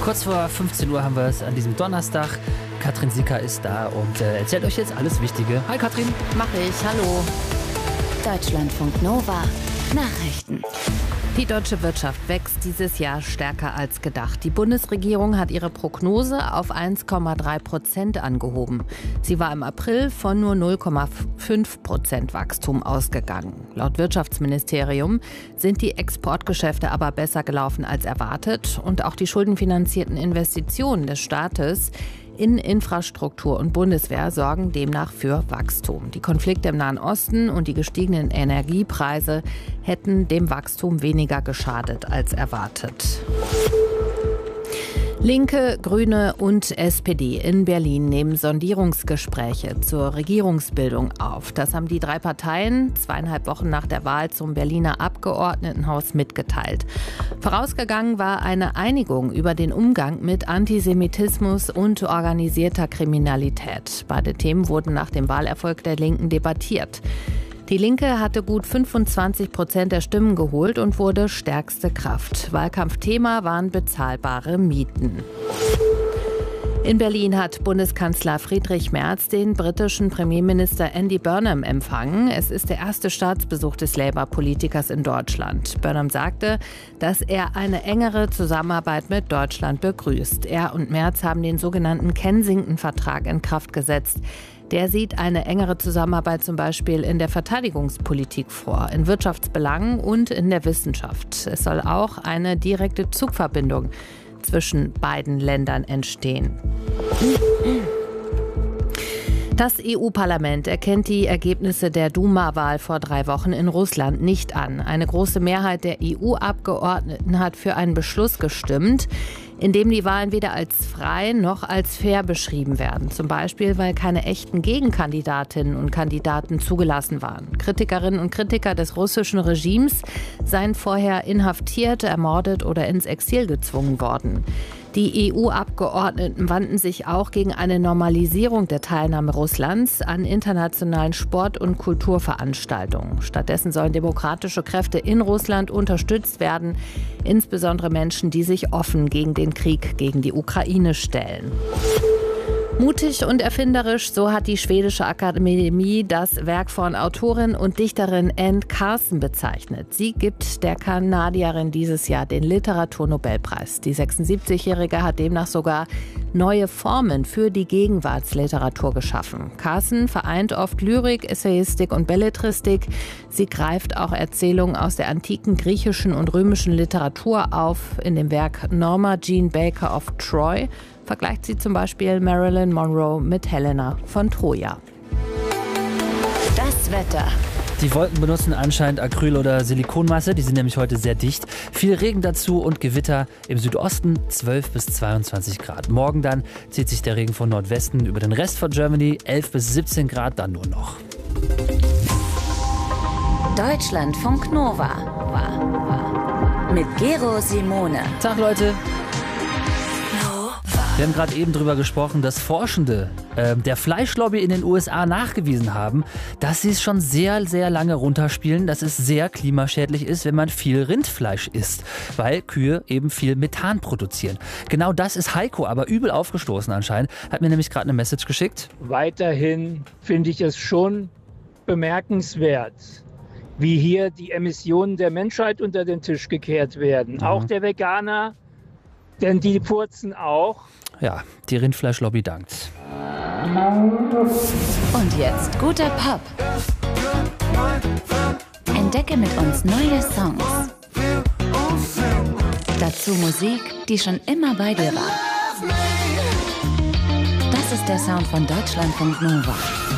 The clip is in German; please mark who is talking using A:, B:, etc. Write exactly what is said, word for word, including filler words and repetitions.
A: Kurz vor fünfzehn Uhr haben wir es an diesem Donnerstag. Katrin Sicker ist da und äh, erzählt euch jetzt alles Wichtige. Hi Katrin.
B: Mach ich, hallo. Deutschlandfunk Nova. Nachrichten. Die deutsche Wirtschaft wächst dieses Jahr stärker als gedacht. Die Bundesregierung hat ihre Prognose auf eins Komma drei Prozent angehoben. Sie war im April von nur null Komma fünf Prozent Wachstum ausgegangen. Laut Wirtschaftsministerium sind die Exportgeschäfte aber besser gelaufen als erwartet. Und auch die schuldenfinanzierten Investitionen des Staates in Infrastruktur und Bundeswehr sorgen demnach für Wachstum. Die Konflikte im Nahen Osten und die gestiegenen Energiepreise hätten dem Wachstum weniger geschadet als erwartet. Linke, Grüne und S P D in Berlin nehmen Sondierungsgespräche zur Regierungsbildung auf. Das haben die drei Parteien zweieinhalb Wochen nach der Wahl zum Berliner Abgeordnetenhaus mitgeteilt. Vorausgegangen war eine Einigung über den Umgang mit Antisemitismus und organisierter Kriminalität. Beide Themen wurden nach dem Wahlerfolg der Linken debattiert. Die Linke hatte gut fünfundzwanzig Prozent der Stimmen geholt und wurde stärkste Kraft. Wahlkampfthema waren bezahlbare Mieten. In Berlin hat Bundeskanzler Friedrich Merz den britischen Premierminister Andy Burnham empfangen. Es ist der erste Staatsbesuch des Labour-Politikers in Deutschland. Burnham sagte, dass er eine engere Zusammenarbeit mit Deutschland begrüßt. Er und Merz haben den sogenannten Kensington-Vertrag in Kraft gesetzt. Der sieht eine engere Zusammenarbeit zum Beispiel in der Verteidigungspolitik vor, in Wirtschaftsbelangen und in der Wissenschaft. Es soll auch eine direkte Zugverbindung zwischen beiden Ländern entstehen. Das E U-Parlament erkennt die Ergebnisse der Duma-Wahl vor drei Wochen in Russland nicht an. Eine große Mehrheit der E U-Abgeordneten hat für einen Beschluss gestimmt, in dem die Wahlen weder als frei noch als fair beschrieben werden. Zum Beispiel, weil keine echten Gegenkandidatinnen und Kandidaten zugelassen waren. Kritikerinnen und Kritiker des russischen Regimes seien vorher inhaftiert, ermordet oder ins Exil gezwungen worden. Die E U-Abgeordneten wandten sich auch gegen eine Normalisierung der Teilnahme Russlands an internationalen Sport- und Kulturveranstaltungen. Stattdessen sollen demokratische Kräfte in Russland unterstützt werden, insbesondere Menschen, die sich offen gegen den Krieg gegen die Ukraine stellen. Mutig und erfinderisch, so hat die Schwedische Akademie das Werk von Autorin und Dichterin Anne Carson bezeichnet. Sie gibt der Kanadierin dieses Jahr den Literaturnobelpreis. Die sechsundsiebzigjährige hat demnach sogar neue Formen für die Gegenwartsliteratur geschaffen. Carson vereint oft Lyrik, Essayistik und Belletristik. Sie greift auch Erzählungen aus der antiken griechischen und römischen Literatur auf. In dem Werk Norma Jean Baker of Troy vergleicht sie zum Beispiel Marilyn Monroe mit Helena von Troja. Das Wetter.
A: Die Wolken benutzen anscheinend Acryl- oder Silikonmasse, die sind nämlich heute sehr dicht. Viel Regen dazu und Gewitter im Südosten zwölf bis zweiundzwanzig Grad. Morgen dann zieht sich der Regen von Nordwesten über den Rest von Germany, elf bis siebzehn Grad dann nur noch.
B: Deutschlandfunk Nova mit Gero Simone.
A: Tag Leute. Wir haben gerade eben darüber gesprochen, dass Forschende äh, der Fleischlobby in den U S A nachgewiesen haben, dass sie es schon sehr, sehr lange runterspielen, dass es sehr klimaschädlich ist, wenn man viel Rindfleisch isst, weil Kühe eben viel Methan produzieren. Genau das ist Heiko aber übel aufgestoßen anscheinend, hat mir nämlich gerade eine Message geschickt.
C: Weiterhin finde ich es schon bemerkenswert, wie hier die Emissionen der Menschheit unter den Tisch gekehrt werden. Mhm. Auch der Veganer, denn die furzen auch.
A: Ja, die Rindfleischlobby dankt.
B: Und jetzt guter Pop. Entdecke mit uns neue Songs. Dazu Musik, die schon immer bei dir war. Das ist der Sound von Deutschlandfunk Nova.